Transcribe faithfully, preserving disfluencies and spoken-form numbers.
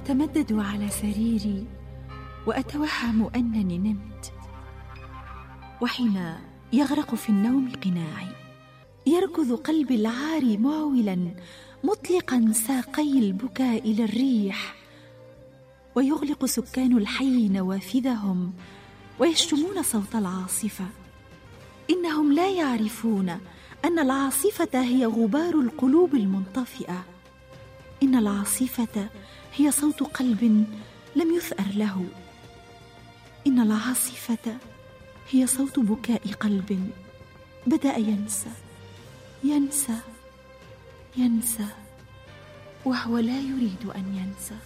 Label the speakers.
Speaker 1: وأتمدد على سريري وأتوهم أنني نمت. وحين يغرق في النوم قناعي يركض قلبي العاري معولا مطلقا ساقي البكاء إلى الريح، ويغلق سكان الحي نوافذهم ويشتمون صوت العاصفة. إنهم لا يعرفون أن العاصفة هي غبار القلوب المنطفئة. إن العاصفة هي صوت قلب لم يثأر له. إن العاصفة هي صوت بكاء قلب بدأ ينسى ينسى ينسى وهو لا يريد أن ينسى.